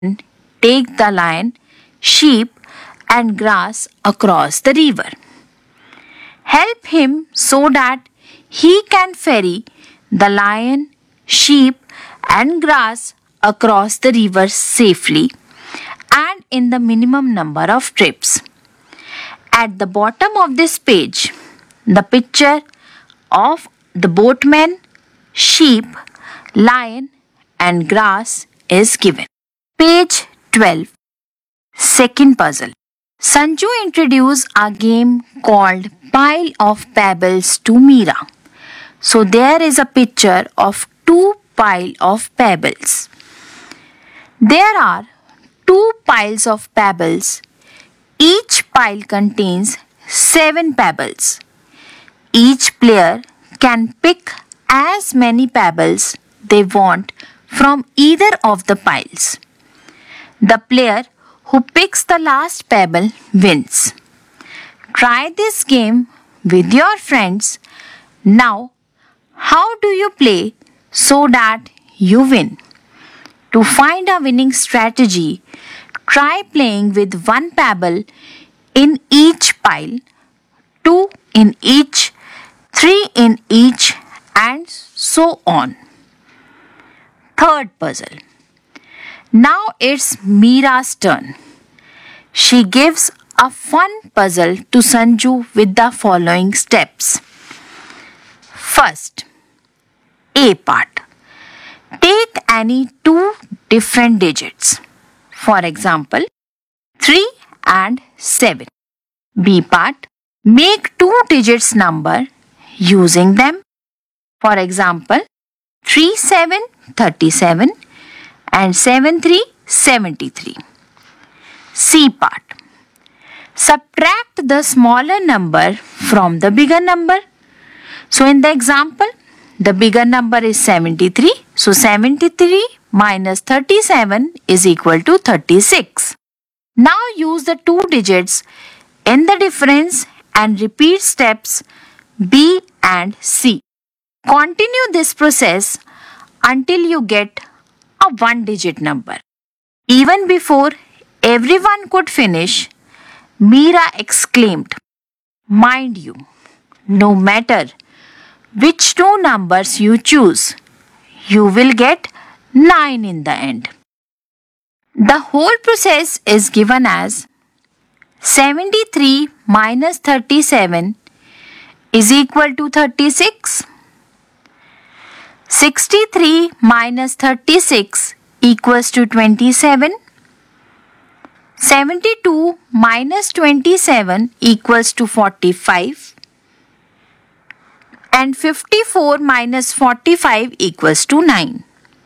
take the lion, sheep, and grass across the river. Help him so that he can ferry the lion, sheep, and grass across the river safely and in the minimum number of trips. At the bottom of this page, the picture of the boatman, sheep, lion, and grass is given. Page 12. Second puzzle. Sanju introduced a game called Pile of Pebbles to Meera. So there is a picture of two piles of pebbles. There are two piles of pebbles. Each pile contains 7 pebbles. Each player can pick as many pebbles they want from either of the piles. The player who picks the last pebble wins. Try this game with your friends. Now, how do you play so that you win? To find a winning strategy, try playing with one pebble in each pile, 2 in each, 3 in each, and so on. Third puzzle. Now it's Meera's turn. She gives a fun puzzle to Sanju with the following steps. First, A part. Take any two different digits. For example, 3 and 7. B part. Make two digits number using them. For example, 3 7 37 and 7 3 73. C part. Subtract the smaller number from the bigger number. So in the example, the bigger number is 73. So 73 minus 37 is equal to 36. Now use the two digits in the difference and repeat steps B and C. Continue this process until you get a one-digit number. Even before everyone could finish, Meera exclaimed, "Mind you, no matter which two numbers you choose, you will get 9 in the end." The whole process is given as 73 minus 37 is equal to 36. 63 minus 36 equals to 27. 72 minus 27 equals to 45. And 54 minus 45 equals to 9.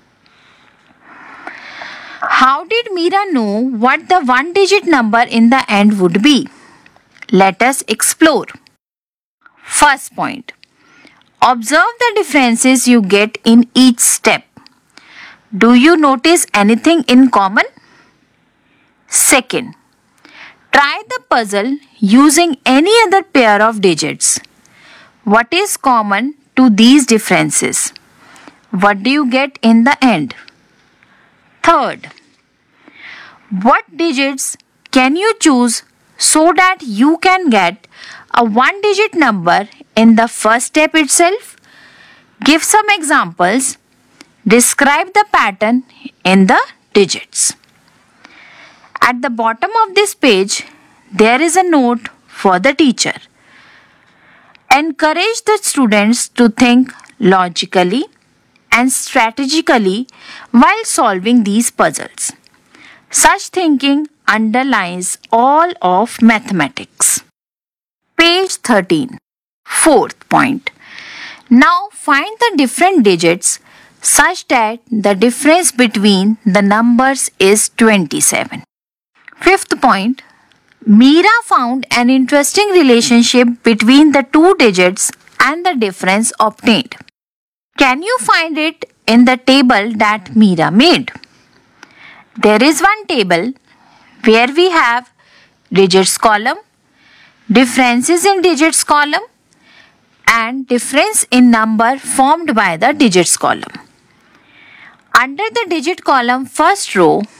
How did Meera know what the one-digit number in the end would be? Let us explore. First point. Observe the differences you get in each step. Do you notice anything in common? Second. Try the puzzle using any other pair of digits. What is common to these differences? What do you get in the end? Third, what digits can you choose so that you can get a one-digit number in the first step itself? Give some examples. Describe the pattern in the digits. At the bottom of this page, there is a note for the teacher. Encourage the students to think logically and strategically while solving these puzzles. Such thinking underlies all of mathematics. Page 13. Fourth point. Now find the different digits such that the difference between the numbers is 27. Fifth point. Meera found an interesting relationship between the two digits and the difference obtained. Can you find it in the table that Meera made? There is one table where we have digits column, differences in digits column, and difference in number formed by the digits column. Under the digit column first row,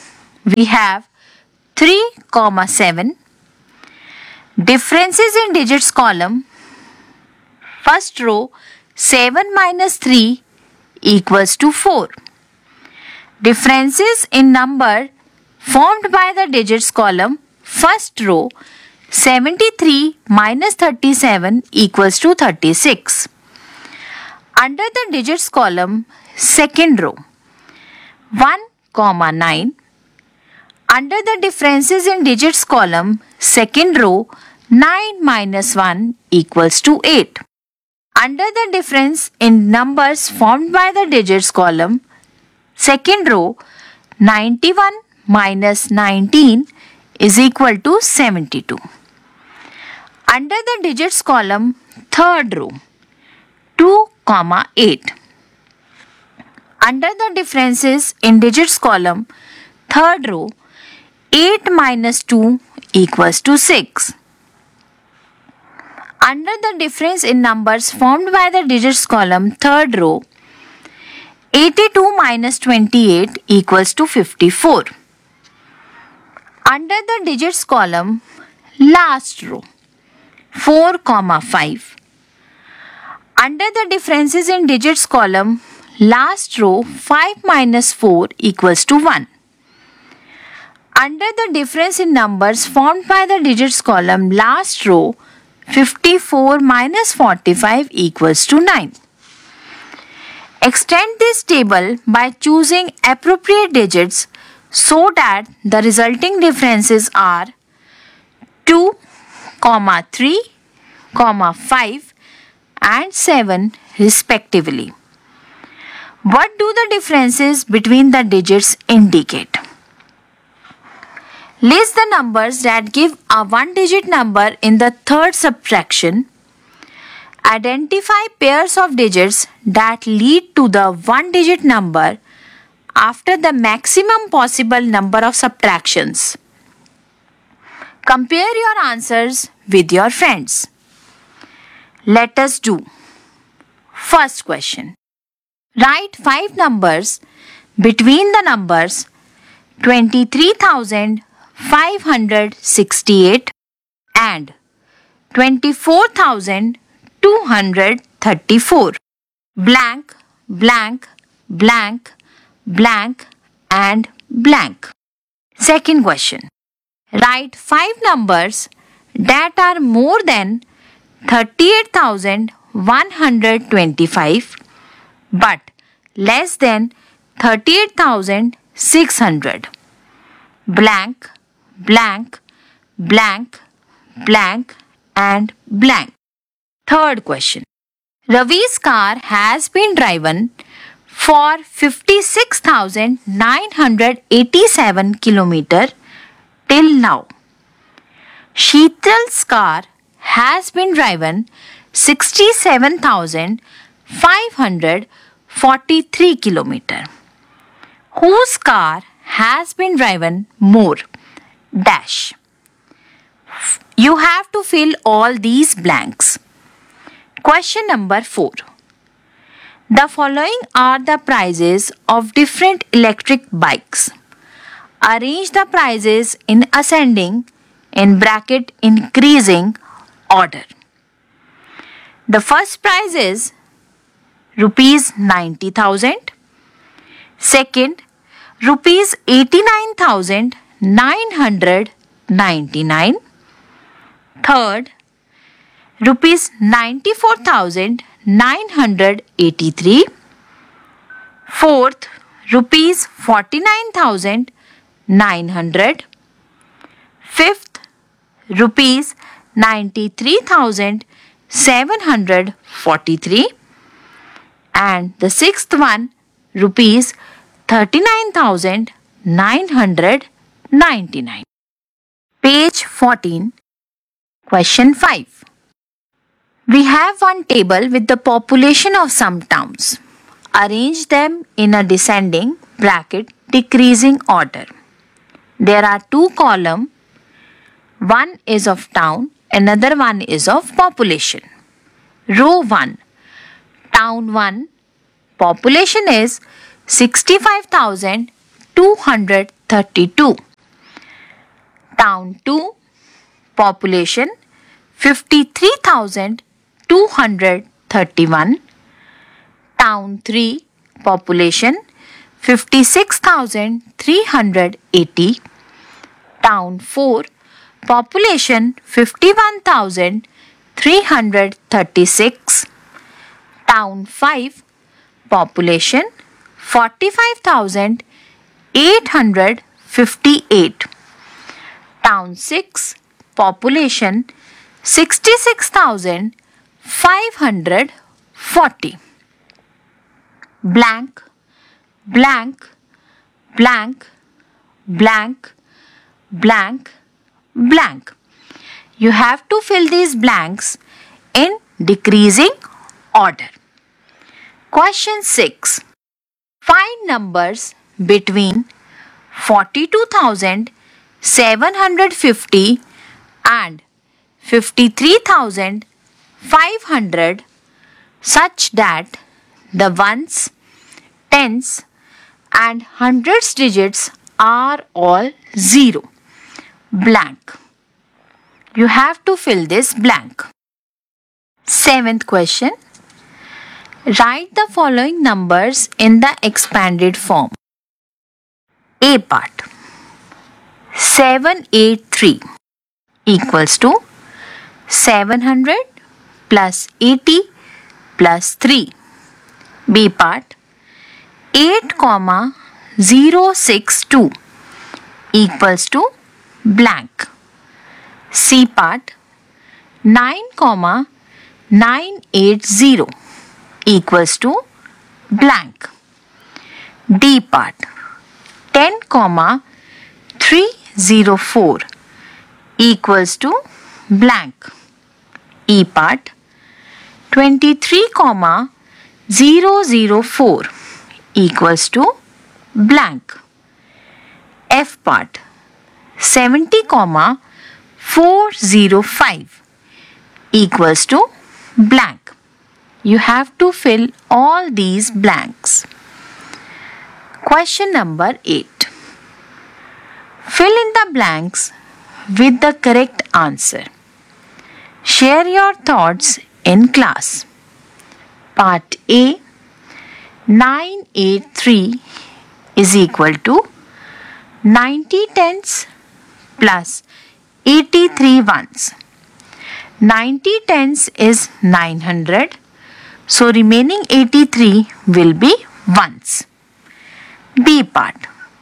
we have 3, 7. Differences in digits column. First row, 7 minus 3 equals to 4. Differences in number formed by the digits column. First row, 73 minus 37 equals to 36. Under the digits column, second row, 1, 9. Under the differences in digits column, second row, 9 minus 1 equals to 8. Under the difference in numbers formed by the digits column, second row, 91 minus 19 is equal to 72. Under the digits column, third row, 2, 8. Under the differences in digits column, third row, 8 minus 2 equals to 6. Under the difference in numbers formed by the digits column, third row, 82 minus 28 equals to 54. Under the digits column, last row, 4, 5. Under the differences in digits column, last row, 5 minus 4 equals to 1. Under the difference in numbers formed by the digits column, last row, 54 minus 45 equals to 9. Extend this table by choosing appropriate digits so that the resulting differences are 2, 3, 5 and 7 respectively. What do the differences between the digits indicate? List the numbers that give a one-digit number in the third subtraction. Identify pairs of digits that lead to the one-digit number after the maximum possible number of subtractions. Compare your answers with your friends. Let us do. First question. Write 5 numbers between the numbers 23,568 and 24,234. Blank, blank, blank, blank and blank. Second question. Write 5 numbers that are more than 38,125 but less than 38,600. Blank, blank, blank, blank and blank. Third question. Ravi's car has been driven for 56,987 kilometers till now. Sheetal's car has been driven 67,543 kilometers. Whose car has been driven more? Dash. You have to fill all these blanks. Question number 4. The following are the prices of different electric bikes. Arrange the prices in ascending increasing order. The first price is rupees 90,000. Second, rupees 89,999. Third, rupees 94,983. Fourth, rupees 49,900. Fifth, rupees 93,743. And the sixth one, rupees 39,999. Page 14. Question 5. We have one table with the population of some towns. Arrange them in a descending decreasing order. There are 2 columns. One is of town, another one is of population. Row 1. Town 1. Population is 65,230. 32. Town 2, population 53,231. Town 3, population 56,380. Town 4, population 51,336. Town 5, population 45,858. Town 6, population 66,540. Blank, blank, blank, blank, blank, blank. You have to fill these blanks in decreasing order. Question 6. Find numbers between 42,750 and 53,500 such that the ones, tens and hundreds digits are all 0. Blank. You have to fill this blank. 7th question. Write the following numbers in the expanded form. A part. 783 equals to 700 plus 80 plus 3. B part. 8,062 equals to blank. C part. 9,980 equals to blank. D part. 10,304 equals to blank. E part. 23,004 equals to blank. F part. 70,405 equals to blank. You have to fill all these blanks. Question number 8. Fill in the blanks with the correct answer. Share your thoughts in class. Part A. 983 is equal to 90 tens plus 83 ones. 90 tens is 900. So remaining 83 will be ones. B part.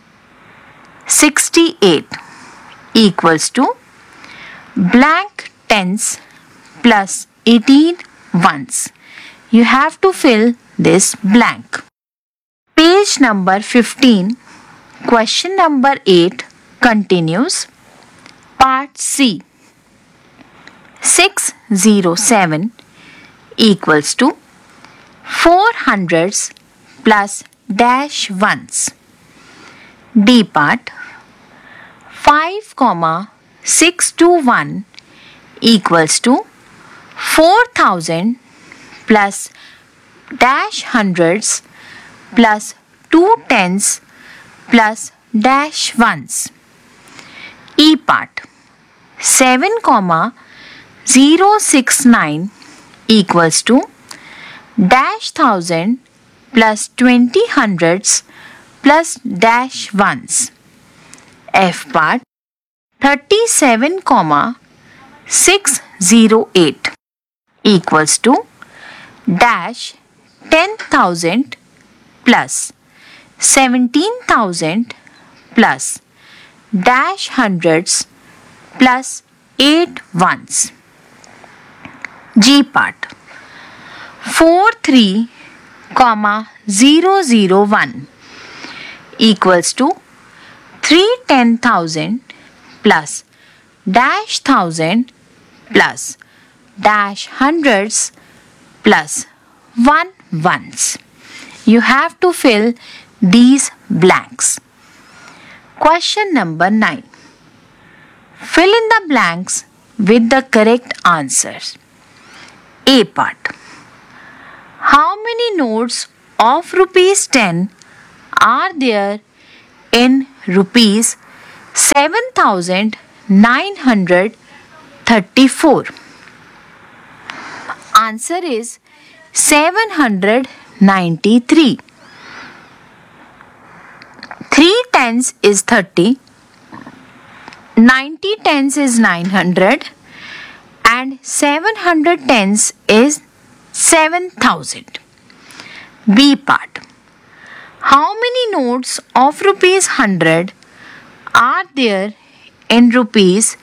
68 equals to blank tens plus 18 ones. You have to fill this blank. Page number 15. Question number 8 continues. Part C. 607 equals to 4 hundreds plus dash ones. D part. 5,621 equals to 4,000 plus dash hundreds plus 2 tens plus dash ones. E part. 7,069 equals to dash thousand plus 20 hundreds plus dash ones. F part. 37,608 equals to dash 10,000 plus 17,000 plus dash hundreds plus 8 ones. G part. 43,001 equals to 310,000 plus dash thousand plus dash hundreds plus 1 ones. You have to fill these blanks. Question number 9. Fill in the blanks with the correct answers. A part. How many notes of rupees 10 are there in rupees 7,934? Answer is 793. 3 tens is 30, 90 tens is 900, and 700 tens is 7,000. B part. How many notes of rupees 100 are there in rupees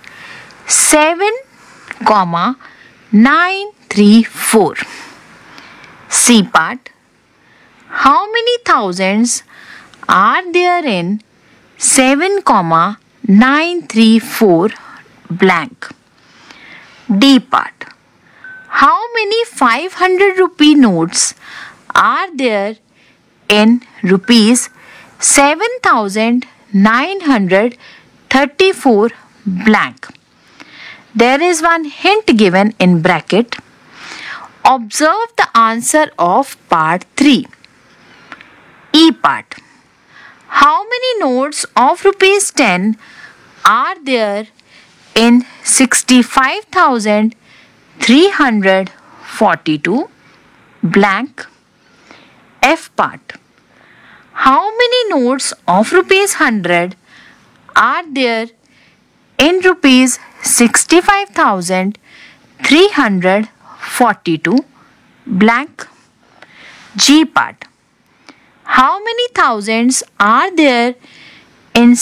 7,934? C part. How many thousands are there in 7,934 blank? D part. How many 500 rupee notes are there in rupees 7,934 blank? There is one hint given in bracket. Observe the answer of part 3. E part. How many notes of rupees 10 are there in 65,342 blank? F part. How many notes of rupees 100 are there in rupees 65,342 blank? G part. How many thousands are there in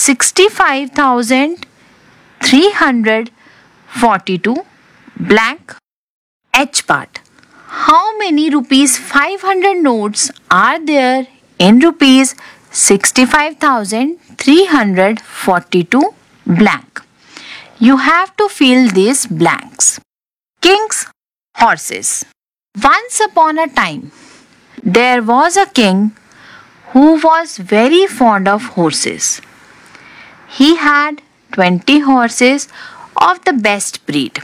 65,342 blank? H part. How many rupees 500 notes are there in rupees 65,342 blank? You have to fill these blanks. King's horses. Once upon a time, there was a king who was very fond of horses. He had 20 horses of the best breed.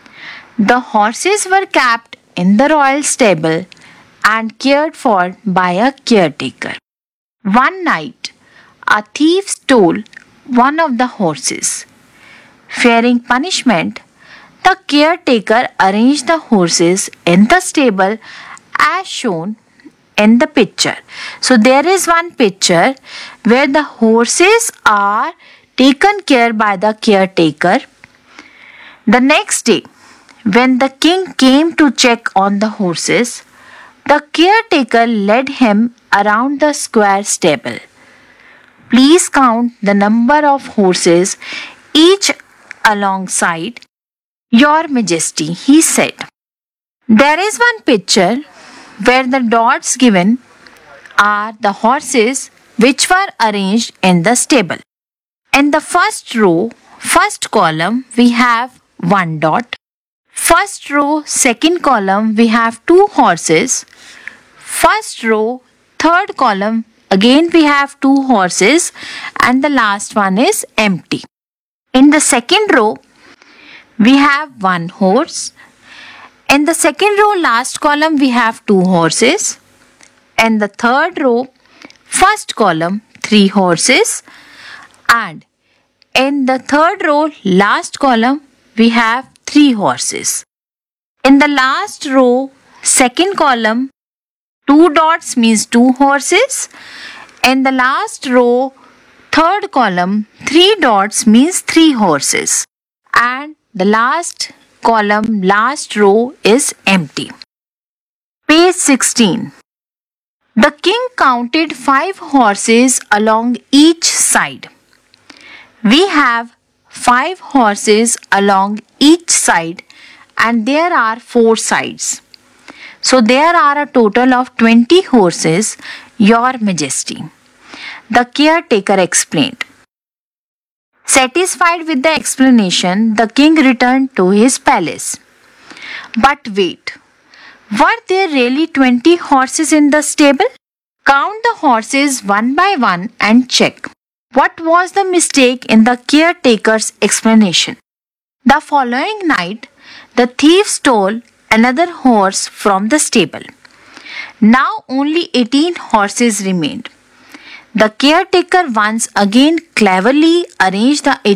The horses were kept in the royal stable and cared for by a caretaker. One night, a thief stole one of the horses. Fearing punishment, the caretaker arranged the horses in the stable as shown in the picture. So there is one picture where the horses are taken care by the caretaker. The next day, when the king came to check on the horses, the caretaker led him around the square stable. Please count the number of horses, each alongside your majesty, he said. There is one picture where the dots given are the horses which were arranged in the stable. In the first row, first column, we have one dot. First row, second column, we have two horses. First row, third column, again we have two horses, and the last one is empty. In the second row, we have one horse. In the second row, last column, we have two horses. In the third row, first column, three horses. And in the third row, last column, we have three horses. In the last row, second column, two dots means two horses. In the last row, third column, three dots means three horses. And the last column, last row is empty. Page 16. The king counted 5 horses along each side. We have 5 horses along each side and there are 4 sides. So there are a total of 20 horses, Your Majesty. The caretaker explained. Satisfied with the explanation, the king returned to his palace. But wait, were there really 20 horses in the stable? Count the horses one by one and check. What was the mistake in the caretaker's explanation? The following night, the thief stole another horse from the stable. Now only 18 horses remained. The caretaker once again cleverly arranged the